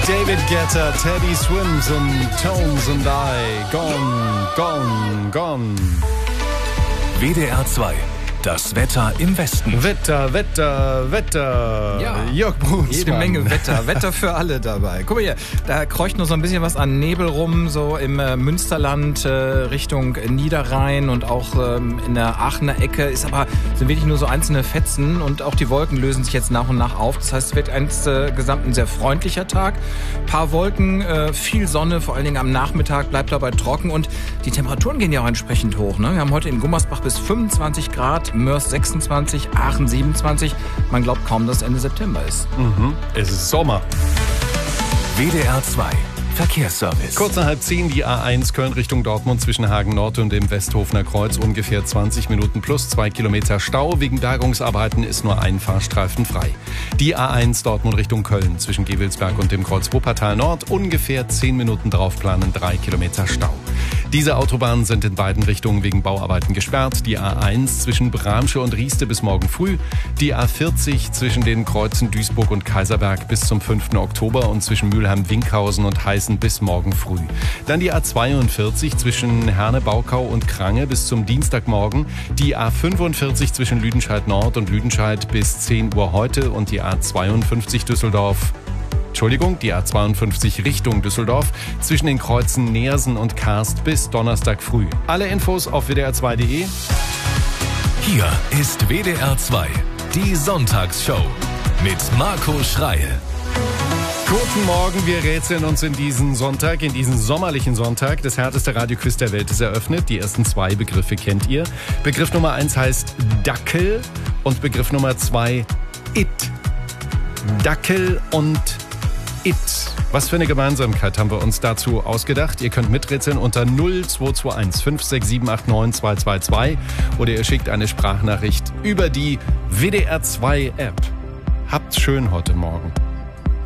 David Guetta, Teddy Swims und Tones and I. Gone, gone, gone. WDR 2. Das Wetter im Westen. Wetter. Ja, Jörg Brunsmann. jede Menge Wetter. Wetter für alle dabei. Guck mal hier, da kreucht nur so ein bisschen was an Nebel rum, so im Münsterland Richtung Niederrhein und auch in der Aachener Ecke. Sind wirklich nur so einzelne Fetzen und auch die Wolken lösen sich jetzt nach und nach auf. Das heißt, es wird insgesamt ein sehr freundlicher Tag. Paar Wolken, viel Sonne, vor allen Dingen am Nachmittag bleibt dabei trocken und die Temperaturen gehen ja auch entsprechend hoch. Ne? Wir haben heute in Gummersbach bis 25 Grad. Mörs 26, Aachen 27. Man glaubt kaum, dass Ende September ist. Es ist Sommer. WDR 2. Verkehrsservice. Kurz nach 9:30 die A1 Köln Richtung Dortmund zwischen Hagen Nord und dem Westhofener Kreuz. Ungefähr 20 Minuten plus 2 Kilometer Stau. Wegen Bergungsarbeiten ist nur ein Fahrstreifen frei. Die A1 Dortmund Richtung Köln zwischen Gevelsberg und dem Kreuz Wuppertal Nord. Ungefähr 10 Minuten drauf planen 3 Kilometer Stau. Diese Autobahnen sind in beiden Richtungen wegen Bauarbeiten gesperrt. Die A1 zwischen Bramsche und Rieste bis morgen früh. Die A40 zwischen den Kreuzen Duisburg und Kaiserberg bis zum 5. Oktober und zwischen Mülheim-Winkhausen und Heißen bis morgen früh. Dann die A42 zwischen Herne-Baukau und Krange bis zum Dienstagmorgen. Die A45 zwischen Lüdenscheid Nord und Lüdenscheid bis 10 Uhr heute und die A52 die A52 Richtung Düsseldorf zwischen den Kreuzen Neersen und Karst bis Donnerstag früh. Alle Infos auf wdr2.de. Hier ist WDR 2. Die Sonntagsshow mit Marco Schreil. Guten Morgen, wir rätseln uns in diesen sommerlichen Sonntag. Das härteste Radioquiz der Welt ist eröffnet. Die ersten 2 Begriffe kennt ihr. Begriff Nummer 1 heißt Dackel und Begriff Nummer 2 It. Dackel und It. Was für eine Gemeinsamkeit haben wir uns dazu ausgedacht? Ihr könnt miträtseln unter 0221 56789 222 oder ihr schickt eine Sprachnachricht über die WDR 2 App. Habt's schön heute Morgen.